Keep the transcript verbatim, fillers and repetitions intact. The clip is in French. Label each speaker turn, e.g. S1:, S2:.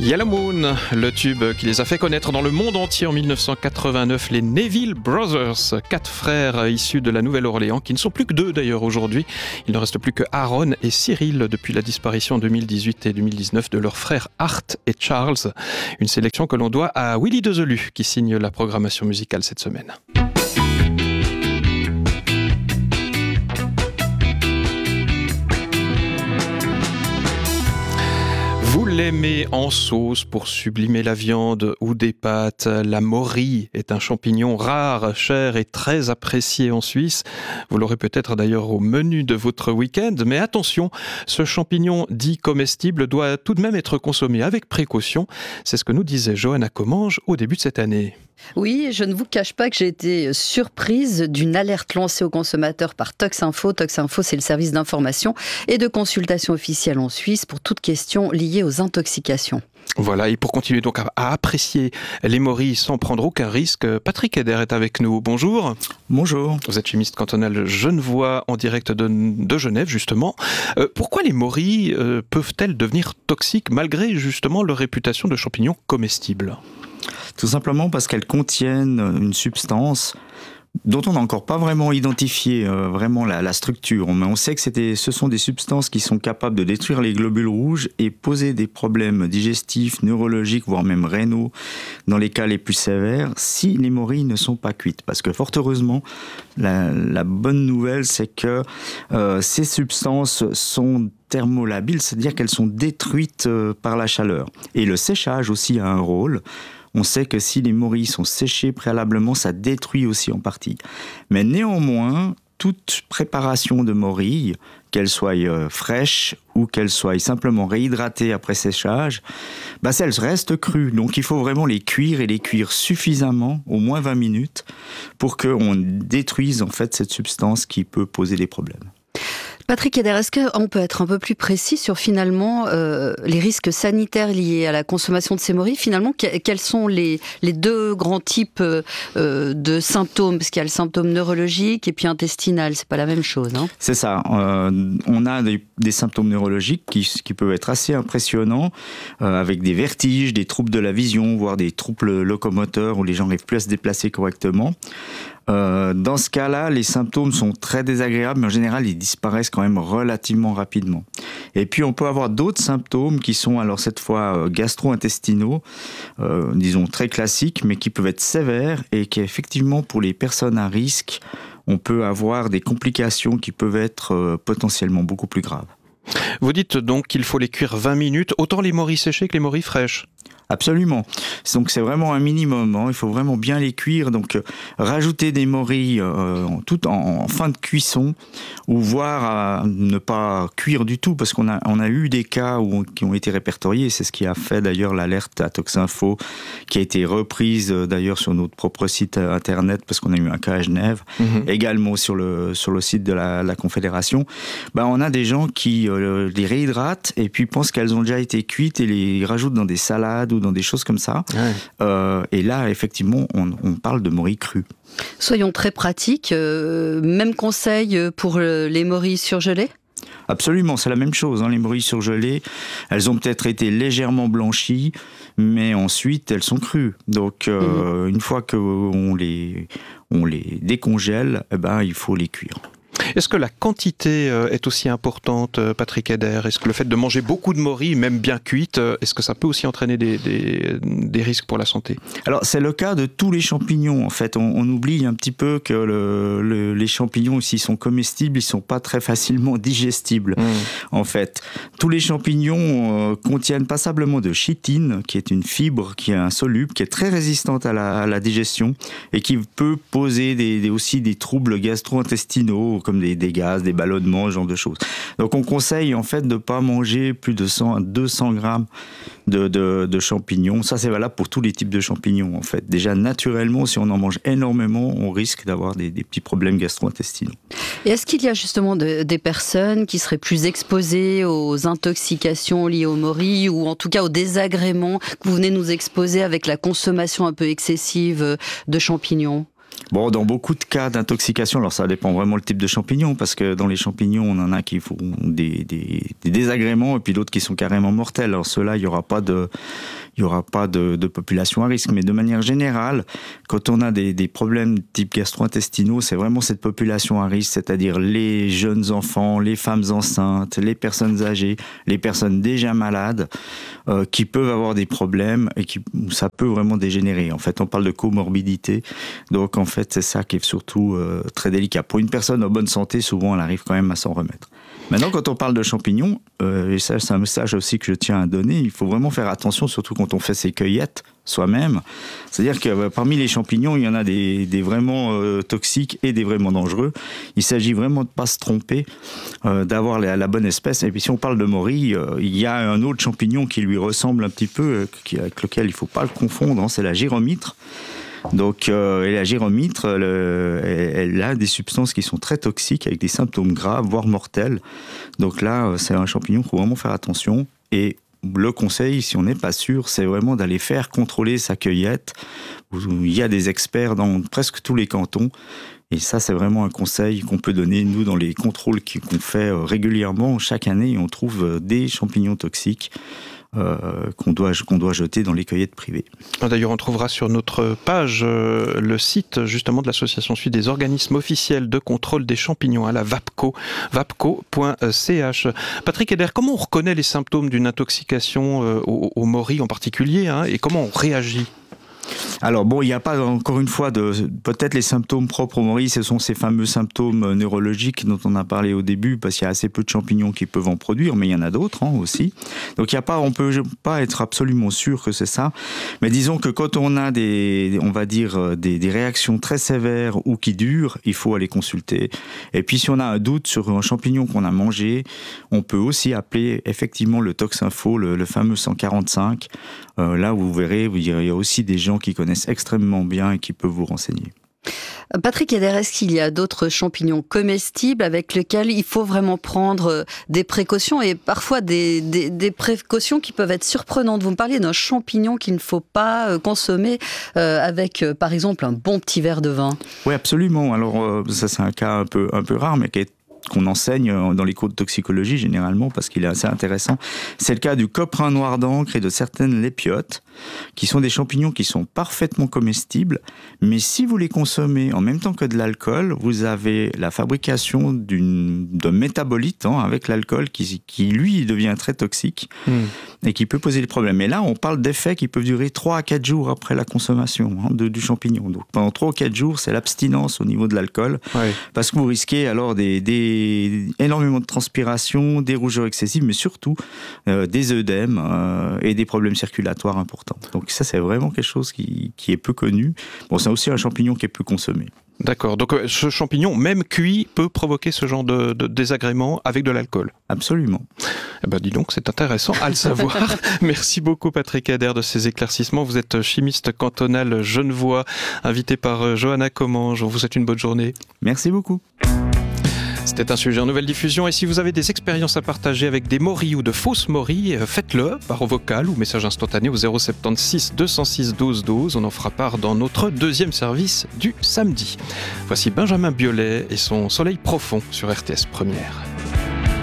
S1: Yellow Moon, le tube qui les a fait connaître dans le monde entier en dix-neuf cent quatre-vingt-neuf, les Neville Brothers, quatre frères issus de la Nouvelle-Orléans, qui ne sont plus que deux d'ailleurs aujourd'hui. Il ne reste plus que Aaron et Cyril depuis la disparition en deux mille dix-huit et deux mille dix-neuf de leurs frères Art et Charles. Une sélection que l'on doit à Willy Dezelu qui signe la programmation musicale cette semaine. Vous l'aimez en sauce pour sublimer la viande ou des pâtes. La morille est un champignon rare, cher et très apprécié en Suisse. Vous l'aurez peut-être d'ailleurs au menu de votre week-end. Mais attention, ce champignon dit comestible doit tout de même être consommé avec précaution. C'est ce que nous disait Johanna Commange au début de cette année.
S2: Oui, je ne vous cache pas que j'ai été surprise d'une alerte lancée aux consommateurs par Toxinfo. Toxinfo, c'est le service d'information et de consultation officielle en Suisse pour toute question liée aux intoxications.
S1: Voilà, et pour continuer donc à, à apprécier les morilles sans prendre aucun risque, Patrick Eder est avec nous. Bonjour.
S3: Bonjour.
S1: Vous êtes chimiste cantonal genevois en direct de, de Genève, justement. Euh, pourquoi les morilles euh, peuvent-elles devenir toxiques malgré justement leur réputation de champignons comestibles ?
S3: Tout simplement parce qu'elles contiennent une substance dont on n'a encore pas vraiment identifié euh, vraiment la, la structure. Mais on sait que c'était, ce sont des substances qui sont capables de détruire les globules rouges et poser des problèmes digestifs, neurologiques, voire même rénaux, dans les cas les plus sévères, si les morilles ne sont pas cuites. Parce que fort heureusement, la, la bonne nouvelle, c'est que euh, ces substances sont thermolabiles, c'est-à-dire qu'elles sont détruites euh, par la chaleur. Et le séchage aussi a un rôle. On sait que si les morilles sont séchées préalablement, ça détruit aussi en partie. Mais néanmoins, toute préparation de morilles, qu'elle soit euh, fraîche ou qu'elle soit simplement réhydratée après séchage, bah, elles restent crues. Donc il faut vraiment les cuire et les cuire suffisamment, au moins vingt minutes, pour qu'on détruise en fait cette substance qui peut poser des problèmes.
S2: Patrick Eder, est-ce qu'on peut être un peu plus précis sur finalement euh, les risques sanitaires liés à la consommation de ces morilles ? Finalement, que, quels sont les, les deux grands types euh, de symptômes ? Parce qu'il y a le symptôme neurologique et puis intestinal, c'est pas la même chose. Hein ?
S3: C'est ça. Euh, on a des, des symptômes neurologiques qui, qui peuvent être assez impressionnants, euh, avec des vertiges, des troubles de la vision, voire des troubles locomoteurs où les gens n'arrivent plus à se déplacer correctement. Euh, dans ce cas-là, les symptômes sont très désagréables, mais en général, ils disparaissent quand même relativement rapidement. Et puis, on peut avoir d'autres symptômes qui sont alors cette fois gastro-intestinaux, euh, disons très classiques, mais qui peuvent être sévères et qui effectivement, pour les personnes à risque, on peut avoir des complications qui peuvent être euh, potentiellement beaucoup plus graves.
S1: Vous dites donc qu'il faut les cuire vingt minutes, autant les morilles séchées que les morilles fraîches ?
S3: Absolument. Donc c'est vraiment un minimum. Hein. Il faut vraiment bien les cuire. Donc euh, rajouter des morilles euh, tout en, en fin de cuisson, ou voire à ne pas cuire du tout, parce qu'on a on a eu des cas où, qui ont été répertoriés. C'est ce qui a fait d'ailleurs l'alerte à Toxinfo, qui a été reprise euh, d'ailleurs sur notre propre site internet, parce qu'on a eu un cas à Genève, mm-hmm. également sur le sur le site de la, la Confédération. Ben on a des gens qui euh, les réhydratent et puis pensent qu'elles ont déjà été cuites et les rajoutent dans des salades ou dans des choses comme ça. Ouais. Euh, et là, effectivement, on, on parle de morilles crues.
S2: Soyons très pratiques. Euh, même conseil pour les morilles surgelées ?
S3: Absolument, c'est la même chose. Hein. Les morilles surgelées, elles ont peut-être été légèrement blanchies, mais ensuite, elles sont crues. Donc, euh, mmh. une fois qu'on les, on les décongèle, eh ben, il faut les cuire.
S1: Est-ce que la quantité est aussi importante, Patrick Eder ? Est-ce que le fait de manger beaucoup de morilles, même bien cuites, est-ce que ça peut aussi entraîner des, des, des risques pour la santé ?
S3: Alors, c'est le cas de tous les champignons. En fait, on, on oublie un petit peu que le, le, les champignons, s'ils sont comestibles, ils ne sont pas très facilement digestibles. Mmh. En fait, tous les champignons euh, contiennent passablement de chitine, qui est une fibre qui est insoluble, qui est très résistante à la, à la digestion et qui peut poser des, des, aussi des troubles gastro-intestinaux, comme des, des gaz, des ballonnements, ce genre de choses. Donc on conseille en fait de ne pas manger plus de cent à deux cents grammes de, de, de champignons. Ça c'est valable pour tous les types de champignons en fait. Déjà naturellement, si on en mange énormément, on risque d'avoir des, des petits problèmes gastro-intestinaux.
S2: Et est-ce qu'il y a justement de, des personnes qui seraient plus exposées aux intoxications liées aux morilles, ou en tout cas aux désagréments que vous venez nous exposer avec la consommation un peu excessive de champignons ?
S3: Bon, dans beaucoup de cas d'intoxication, alors ça dépend vraiment le type de champignon, parce que dans les champignons, on en a qui font des, des, des désagréments et puis d'autres qui sont carrément mortels. Alors ceux-là, il n'y aura pas de, il y aura pas de, de population à risque. Mais de manière générale, quand on a des, des problèmes type gastro-intestinaux, c'est vraiment cette population à risque, c'est-à-dire les jeunes enfants, les femmes enceintes, les personnes âgées, les personnes déjà malades, euh, qui peuvent avoir des problèmes et qui, ça peut vraiment dégénérer. En fait, on parle de comorbidité. Donc, en fait, c'est ça qui est surtout euh, très délicat. Pour une personne en bonne santé, souvent, elle arrive quand même à s'en remettre. Maintenant, quand on parle de champignons, euh, et ça, c'est un message aussi que je tiens à donner, il faut vraiment faire attention, surtout quand on fait ses cueillettes soi-même. C'est-à-dire que euh, parmi les champignons, il y en a des, des vraiment euh, toxiques et des vraiment dangereux. Il s'agit vraiment de ne pas se tromper, euh, d'avoir la, la bonne espèce. Et puis si on parle de morilles, euh, il y a un autre champignon qui lui ressemble un petit peu, euh, qui, avec lequel il ne faut pas le confondre, hein, c'est la gyromitre. Donc, euh, et la gyromitre, le, elle, elle a des substances qui sont très toxiques avec des symptômes graves, voire mortels. Donc là, c'est un champignon qu'il faut vraiment faire attention. Et le conseil, si on n'est pas sûr, c'est vraiment d'aller faire contrôler sa cueillette. Il y a des experts dans presque tous les cantons. Et ça, c'est vraiment un conseil qu'on peut donner, nous, dans les contrôles qu'on fait régulièrement. Chaque année, on trouve des champignons toxiques Euh, qu'on doit, qu'on doit jeter dans les cueillettes privées.
S1: D'ailleurs, on trouvera sur notre page euh, le site justement de l'association suisse des organismes officiels de contrôle des champignons, à la VAPCO, vapco point c h. Patrick Eder, comment on reconnaît les symptômes d'une intoxication euh, aux, aux morilles en particulier, hein, et comment on réagit ?
S3: Alors bon, il n'y a pas encore une fois de peut-être les symptômes propres aux morilles, ce sont ces fameux symptômes neurologiques dont on a parlé au début, parce qu'il y a assez peu de champignons qui peuvent en produire, mais il y en a d'autres hein, aussi. Donc il y a pas, on peut pas être absolument sûr que c'est ça. Mais disons que quand on a des, on va dire des, des réactions très sévères ou qui durent, il faut aller consulter. Et puis si on a un doute sur un champignon qu'on a mangé, on peut aussi appeler effectivement le Toxinfo, le, le fameux cent quarante-cinq. Euh, là, vous verrez, il y a aussi des gens qui connaissent extrêmement bien et qui peuvent vous renseigner.
S2: Patrick Eder, est-ce qu'il y a d'autres champignons comestibles avec lesquels il faut vraiment prendre des précautions et parfois des, des, des précautions qui peuvent être surprenantes? Vous me parliez d'un champignon qu'il ne faut pas consommer euh, avec, euh, par exemple, un bon petit verre de vin.
S3: Oui, absolument. Alors, euh, ça, c'est un cas un peu, un peu rare, mais qui est qu'on enseigne dans les cours de toxicologie généralement parce qu'il est assez intéressant. C'est le cas du coprin noir d'encre et de certaines lépiotes qui sont des champignons qui sont parfaitement comestibles, mais si vous les consommez en même temps que de l'alcool, vous avez la fabrication d'une, d'un métabolite hein, avec l'alcool qui, qui lui devient très toxique mmh. et qui peut poser des problèmes. Et là, on parle d'effets qui peuvent durer trois à quatre jours après la consommation hein, de, du champignon. Donc pendant trois ou quatre jours, c'est l'abstinence au niveau de l'alcool ouais. parce que vous risquez alors des, des énormément de transpiration, des rougeurs excessives, mais surtout euh, des œdèmes euh, et des problèmes circulatoires importants. Donc ça, c'est vraiment quelque chose qui, qui est peu connu. Bon, c'est aussi un champignon qui est peu consommé.
S1: D'accord, donc ce champignon, même cuit, peut provoquer ce genre de, de désagrément avec de l'alcool.
S3: Absolument.
S1: Eh ben dis donc, c'est intéressant à le savoir. Merci beaucoup Patrick Eder de ces éclaircissements. Vous êtes chimiste cantonal genevois, invité par Johanna Commange. On vous souhaite une bonne journée.
S3: Merci beaucoup.
S1: C'était un sujet en nouvelle diffusion et si vous avez des expériences à partager avec des morilles ou de fausses morilles, faites-le par vocal ou message instantané au zéro soixante-seize deux cent six douze douze. On en fera part dans notre deuxième service du samedi. Voici Benjamin Biolay et son Soleil profond sur R T S Première.